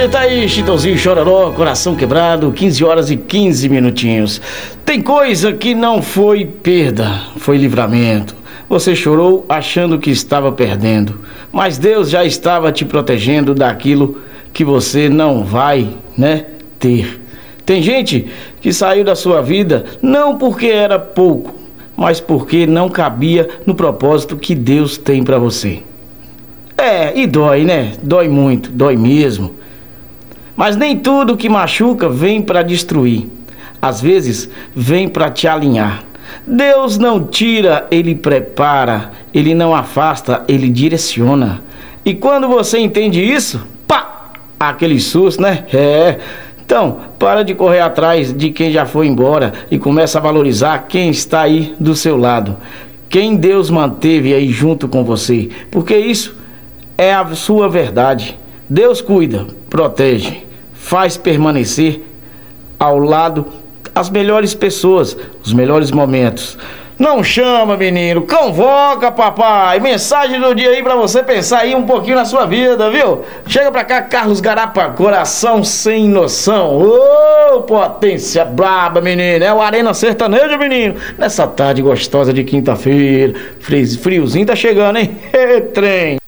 tá aí, Chitãozinho Chororó, coração quebrado, 15 horas e 15 minutinhos. Tem coisa que não foi perda, foi livramento. Você chorou achando que estava perdendo, mas Deus já estava te protegendo daquilo que você não vai, ter. Tem gente que saiu da sua vida não porque era pouco, mas porque não cabia no propósito que Deus tem para você. E dói, Dói muito, dói mesmo. Mas nem tudo que machuca vem para destruir. Às vezes, vem para te alinhar. Deus não tira, Ele prepara. Ele não afasta, Ele direciona. E quando você entende isso, pá! Aquele susto, Então, para de correr atrás de quem já foi embora e começa a valorizar quem está aí do seu lado. Quem Deus manteve aí junto com você. Porque isso é a sua verdade. Deus cuida, protege, faz permanecer ao lado as melhores pessoas, os melhores momentos. Não chama, menino, convoca, papai. Mensagem do dia aí pra você pensar aí um pouquinho na sua vida, viu? Chega pra cá, Carlos Garapa, coração sem noção. Ô, potência braba, menino. É o Arena Sertaneja, menino. Nessa tarde gostosa de quinta-feira. Friozinho tá chegando, hein? Trem.